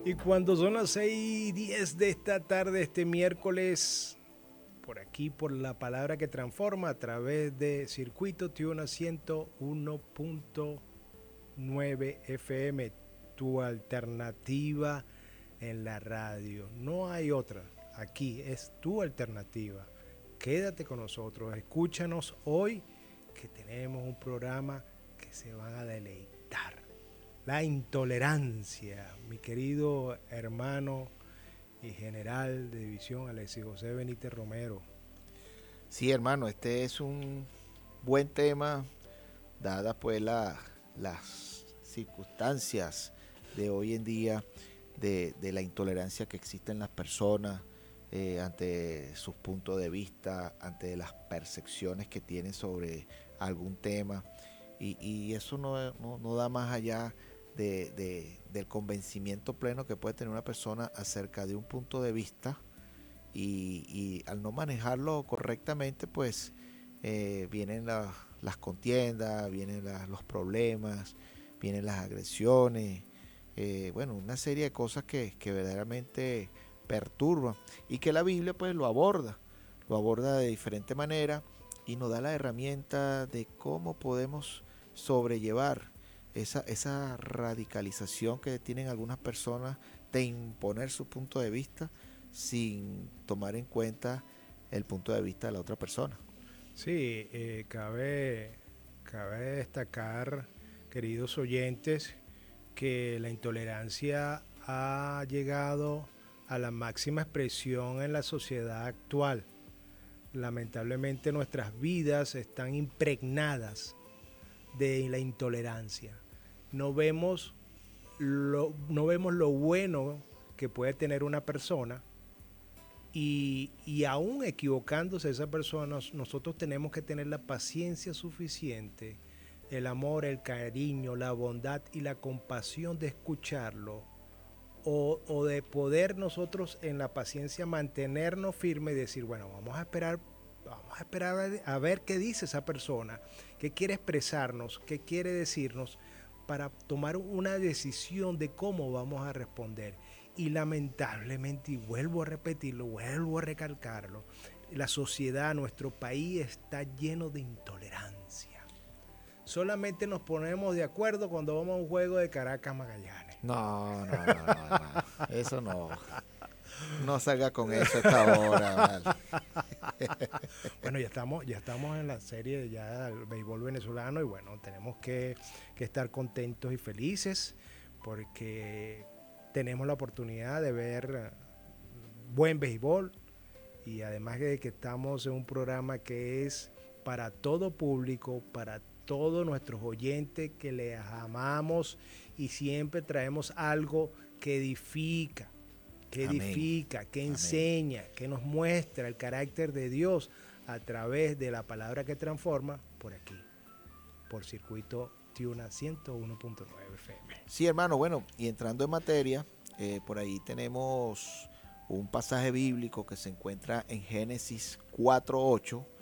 Y cuando son las 6:10 de esta tarde, este miércoles, por aquí, por la palabra que transforma, a través de Circuito Tiuna 101.9 FM, tu alternativa en la radio. No hay otra, aquí es tu alternativa. Quédate con nosotros, escúchanos hoy que tenemos un programa que se van a deleitar. La intolerancia, mi querido hermano y general de división Alexis José Benítez Romero. Sí, hermano, este es un buen tema, dadas pues las circunstancias de hoy en día, de la intolerancia que existe en las personas ante sus puntos de vista, ante las percepciones que tienen sobre algún tema. Y eso no da más allá del convencimiento pleno que puede tener una persona acerca de un punto de vista y al no manejarlo correctamente, pues vienen las contiendas, vienen los problemas, vienen las agresiones, bueno, una serie de cosas que verdaderamente perturban y que la Biblia pues lo aborda de diferente manera y nos da la herramienta de cómo podemos sobrellevar esa radicalización que tienen algunas personas de imponer su punto de vista sin tomar en cuenta el punto de vista de la otra persona. Sí, cabe destacar, queridos oyentes, que la intolerancia ha llegado a la máxima expresión en la sociedad actual. Lamentablemente nuestras vidas están impregnadas de la intolerancia. No vemos no vemos lo bueno que puede tener una persona y aún equivocándose esa persona, nosotros tenemos que tener la paciencia suficiente, el amor, el cariño, la bondad y la compasión de escucharlo o de poder nosotros en la paciencia mantenernos firmes y decir, bueno, vamos a esperar a ver qué dice esa persona, qué quiere expresarnos, qué quiere decirnos para tomar una decisión de cómo vamos a responder. Y lamentablemente, y vuelvo a repetirlo, vuelvo a recalcarlo, la sociedad, nuestro país está lleno de intolerancia. Solamente nos ponemos de acuerdo cuando vamos a un juego de Caracas Magallanes. No. Eso no. No salga con eso a esta hora, ¿vale? Bueno, ya estamos en la serie ya del béisbol venezolano y bueno, tenemos que estar contentos y felices porque tenemos la oportunidad de ver buen béisbol y además de que estamos en un programa que es para todo público, para todos nuestros oyentes que les amamos y siempre traemos algo que Amén. edifica, que Amén. enseña, que nos muestra el carácter de Dios a través de la palabra que transforma por aquí, por Circuito Tiuna 101.9 FM. Sí, hermano, bueno, y entrando en materia, por ahí tenemos un pasaje bíblico que se encuentra en Génesis 4:8